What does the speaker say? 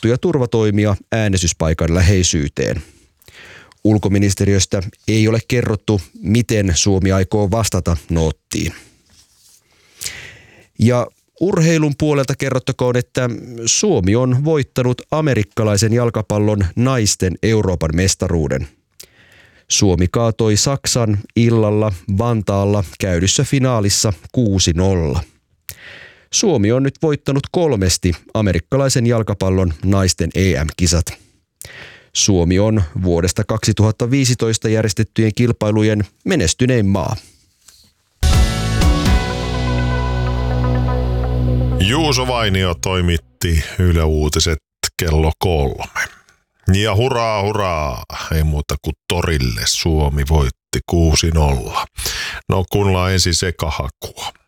suunnattuja turvatoimia äänestyspaikan läheisyyteen. Ulkoministeriöstä ei ole kerrottu, miten Suomi aikoo vastata noottiin. Ja urheilun puolelta kerrottakoon, että Suomi on voittanut amerikkalaisen jalkapallon naisten Euroopan mestaruuden. Suomi kaatoi Saksan illalla Vantaalla käydyssä finaalissa 6-0. Suomi on nyt voittanut 3 amerikkalaisen jalkapallon naisten EM-kisat. Suomi on vuodesta 2015 järjestettyjen kilpailujen menestynein maa. Juuso Vainio toimitti Yle Uutiset kello 3. Ja hurraa, ei muuta kuin torille, Suomi voitti 6-0. No kuunnellaan ensin sekahakua.